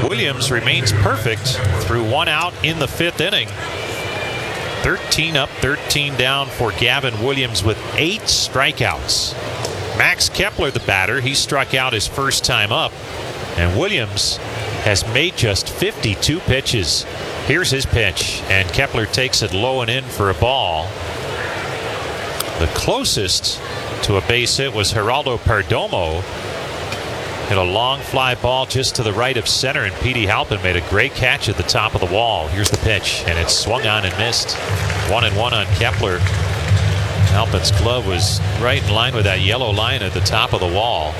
Williams remains perfect through 1 out in the 5th inning. 13 up, 13 down for Gavin Williams with 8 strikeouts. Max Kepler, the batter, he struck out his first time up. And Williams has made just 52 pitches. Here's his pitch, and Kepler takes it low and in for a ball. The closest to a base hit was Geraldo Perdomo. Hit a long fly ball just to the right of center, and Petey Halpin made a great catch at the top of the wall. Here's the pitch, and it's swung on and missed. 1-1 on Kepler. Halpin's glove was right in line with that yellow line at the top of the wall.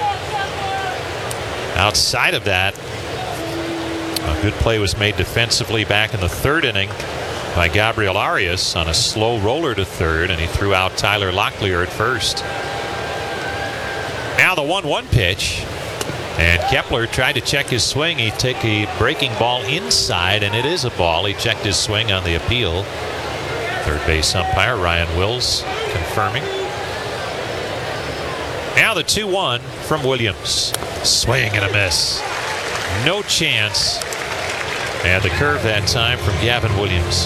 Outside of that, a good play was made defensively back in the 3rd inning by Gabriel Arias on a slow roller to 3rd, and he threw out Tyler Locklear at 1st. Now the 1-1 pitch, and Kepler tried to check his swing. He took a breaking ball inside, and it is a ball. He checked his swing on the appeal. Third base umpire Ryan Wills confirming. Now the 2-1 from Williams. Swing and a miss. No chance. And the curve that time from Gavin Williams.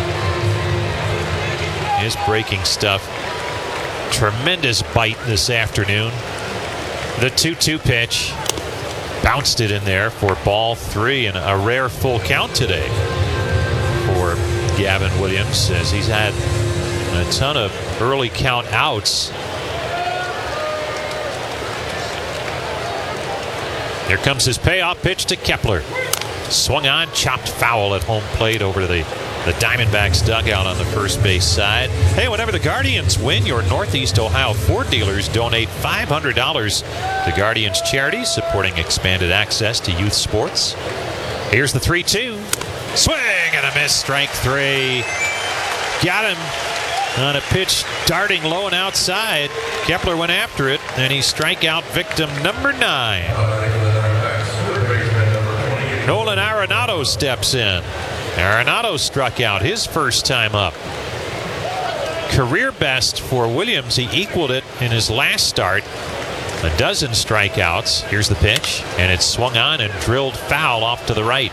His breaking stuff. Tremendous bite this afternoon. The 2-2 pitch. Bounced it in there for ball 3, and a rare full count today for Gavin Williams, as he's had a ton of early count outs. Here comes his payoff pitch to Kepler. Swung on, chopped foul at home plate over to the Diamondbacks dugout on the first base side. Hey, whenever the Guardians win, your Northeast Ohio Ford dealers donate $500 to Guardians charities, supporting expanded access to youth sports. Here's the 3-2. Swing and a miss, strike 3. Got him on a pitch darting low and outside. Kepler went after it, and he's strikeout victim number 9. Nolan Arenado steps in. Arenado struck out his first time up. Career best for Williams. He equaled it in his last start. A dozen strikeouts. Here's the pitch, and it's swung on and drilled foul off to the right.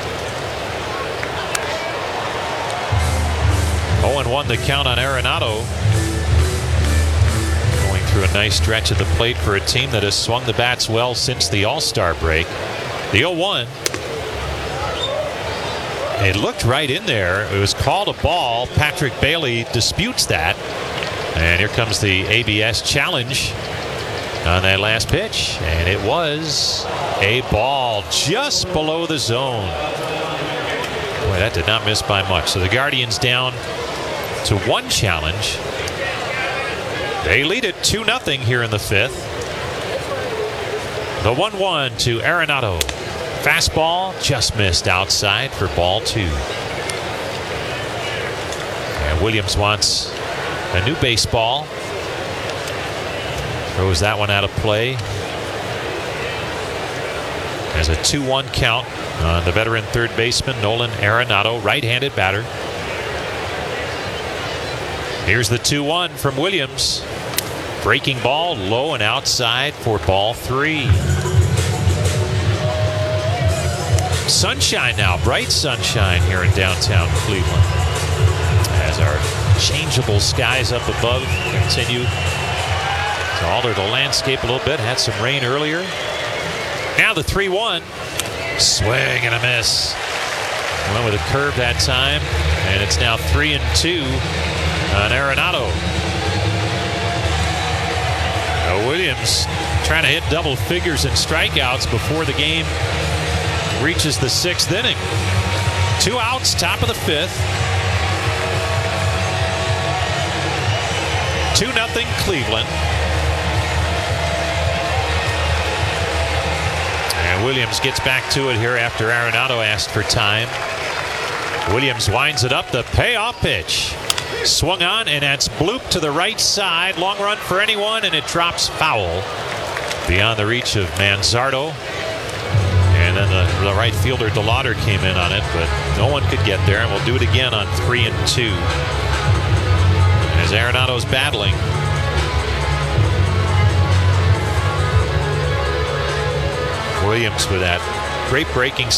0-1 the count on Arenado. Going through a nice stretch at the plate for a team that has swung the bats well since the All-Star break. The 0-1. It looked right in there. It was called a ball. Patrick Bailey disputes that. And here comes the ABS challenge on that last pitch. And it was a ball just below the zone. Boy, that did not miss by much. So the Guardians down to 1 challenge. They lead it 2-0 here in the 5th. The 1-1 to Arenado. Fastball just missed outside for ball 2. And Williams wants a new baseball. Throws that one out of play. Has a 2-1 count on the veteran third baseman Nolan Arenado, right-handed batter. Here's the 2-1 from Williams. Breaking ball low and outside for ball 3. Sunshine now, bright sunshine here in downtown Cleveland, as our changeable skies up above continue to alter the landscape a little bit. Had some rain earlier. Now the 3-1. Swing and a miss. Went with a curve that time, and it's now 3-2 on Arenado. Williams trying to hit double figures in strikeouts before the game reaches the 6th inning. 2 outs, top of the 5th. 2-0 Cleveland. And Williams gets back to it here after Arenado asked for time. Williams winds it up, the payoff pitch. Swung on, and that's blooped to the right side. Long run for anyone, and it drops foul beyond the reach of Manzardo. And then the right fielder DeLauder came in on it, but no one could get there, and we'll do it again on 3-2. As Arenado's battling. Williams with that great breaking